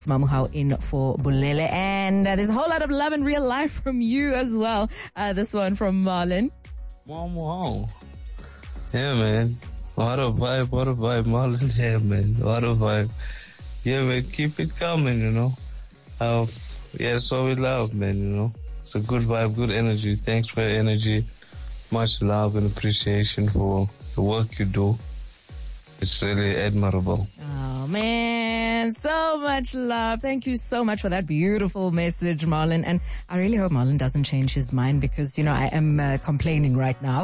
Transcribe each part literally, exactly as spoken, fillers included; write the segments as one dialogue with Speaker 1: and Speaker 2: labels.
Speaker 1: Mamuhao in for Bulele. And uh, there's a whole lot of love in real life from you as well. Uh, this one from Marlon.
Speaker 2: Wow. Yeah, man. What a vibe, what a vibe. Marlon, yeah, man. What a vibe. Yeah, man. Keep it coming, you know. Uh, yeah, that's what we love, man, you know. It's a good vibe, good energy. Thanks for your energy. Much love and appreciation for the work you do. It's really admirable.
Speaker 1: Oh, man. So much love. Thank you so much for that beautiful message, Marlon. And I really hope Marlon doesn't change his mind because, you know, I am uh, complaining right now.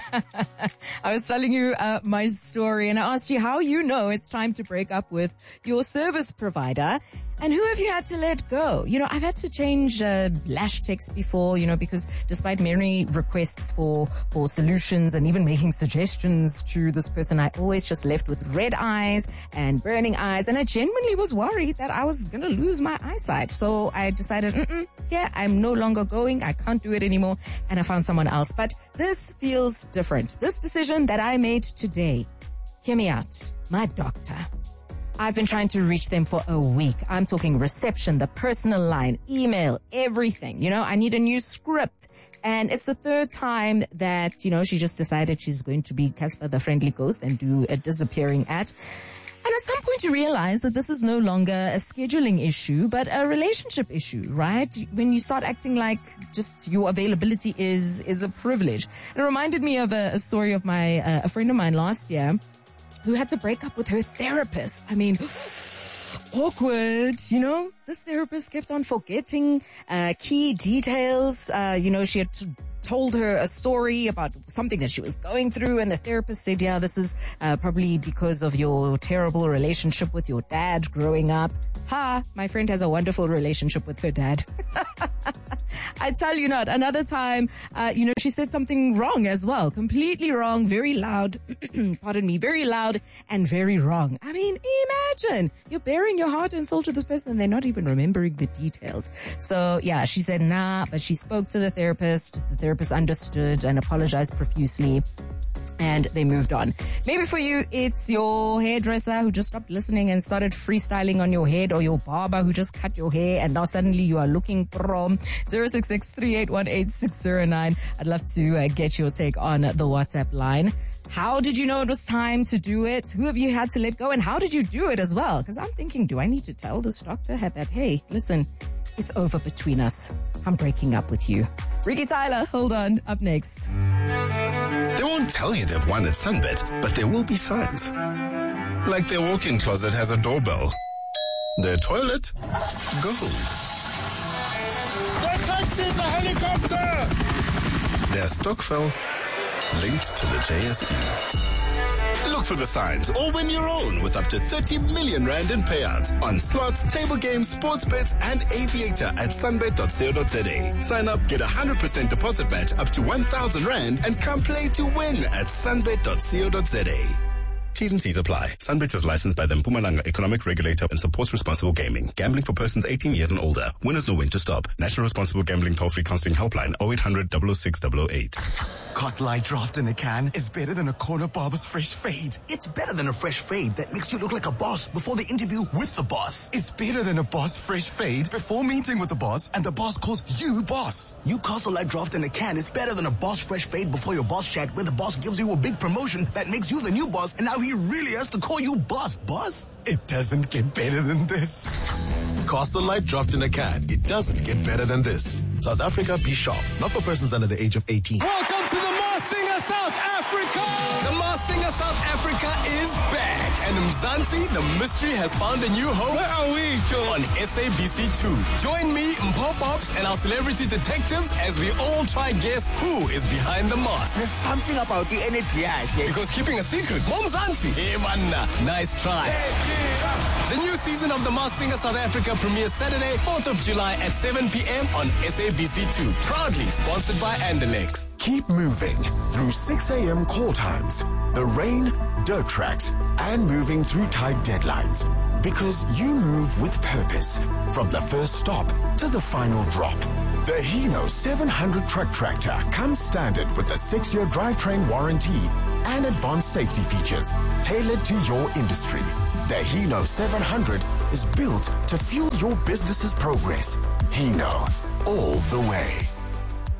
Speaker 1: I was telling you uh, my story and I asked you how you know it's time to break up with your service provider. And who have you had to let go? You know, I've had to change uh, lash text before, you know, because despite many requests for, for solutions and even making suggestions to this person, I always just left with red eyes and burning eyes. And I genuinely was worried that I was going to lose my eyesight. So I decided, mm-mm, yeah, I'm no longer going. I can't do it anymore. And I found someone else. But this feels different. This decision that I made today, hear me out, my doctor. I've been trying to reach them for a week. I'm talking reception, the personal line, email, everything. You know, I need a new script. And it's the third time that, you know, she just decided she's going to be Casper the Friendly Ghost and do a disappearing act. And at some point you realize that this is no longer a scheduling issue, but a relationship issue, right? When you start acting like just your availability is, is a privilege. It reminded me of a, a story of my, uh, a friend of mine last year who had to break up with her therapist. I mean, awkward, you know? This therapist kept on forgetting uh, key details. Uh, you know, she had t- told her a story about something that she was going through, and the therapist said, yeah, this is uh, probably because of your terrible relationship with your dad growing up. Ha! My friend has a wonderful relationship with her dad. I tell you not. Another time, uh, you know, she said something wrong as well. Completely wrong, very loud, pardon me, very loud and very wrong. I mean, imagine you're bearing your heart and soul to this person and they're not even remembering the details. So yeah, she said nah, but she spoke to the therapist. The therapist understood and apologized profusely. And they moved on. Maybe for you, it's your hairdresser who just stopped listening and started freestyling on your head, or your barber who just cut your hair and now suddenly you are looking prom. zero six six, three eight one, eight six zero nine. I'd love to uh, get your take on the WhatsApp line. How did you know it was time to do it? Who have you had to let go, and how did you do it as well? Because I'm thinking, do I need to tell this doctor that, hey, listen, it's over between us. I'm breaking up with you. Ricky Tyler, hold on, up next.
Speaker 3: They won't tell you they've won at Sunbet, but there will be signs. Like their walk-in closet has a doorbell. Their toilet, gold.
Speaker 4: Their taxi's a helicopter!
Speaker 3: Their stokvel, linked to the J S E. Look for the signs or win your own with up to thirty million rand in payouts on slots, table games, sports bets, and aviator at sunbet dot co dot za. Sign up, get a one hundred percent deposit match up to one thousand rand and come play to win at sunbet dot co dot za. T's and C's apply. Sunbet is licensed by the Mpumalanga Economic Regulator and supports responsible gaming. Gambling for persons eighteen years and older. Winners know when to stop. National Responsible Gambling Toll-Free Counseling Helpline oh eight hundred, double oh six, double oh eight.
Speaker 5: Cost Light Draft in a can is better than a corner barber's fresh fade.
Speaker 6: It's better than a fresh fade that makes you look like a boss before the interview with the boss.
Speaker 5: It's better than a boss fresh fade before meeting with the boss and the boss calls you boss.
Speaker 6: Newcastle Light Draft in a can is better than a boss fresh fade before your boss chat where the boss gives you a big promotion that makes you the new boss and now he really has to call you boss, boss.
Speaker 5: It doesn't get better than this.
Speaker 7: Castle Light Draft in a can. It doesn't get better than this. South Africa, be sharp. Not for persons under the age of eighteen.
Speaker 4: Welcome to the Masked Singer South Africa!
Speaker 8: The Masked Singer South Africa is back. And Mzansi, the mystery, has found a new home.
Speaker 4: Where are we, Joe?
Speaker 8: On S A B C two. Join me, Mpho Pops, and our celebrity detectives as we all try guess who is behind the mask.
Speaker 6: There's something about the energy, I guess.
Speaker 8: Because keeping a secret, Mom Mzansi. Hey, man, nice try. The new season of The Masked Singer South Africa premieres Saturday, fourth of July at seven p.m. on S A B C two. Proudly sponsored by Andalex.
Speaker 5: Keep moving through six a.m. call times, the rain, dirt tracks, and moving through tight deadlines. Because you move with purpose, from the first stop to the final drop. The Hino seven hundred truck tractor comes standard with a six-year drivetrain warranty and advanced safety features tailored to your industry. The Hino seven hundred is built to fuel your business's progress. Hino, all the way.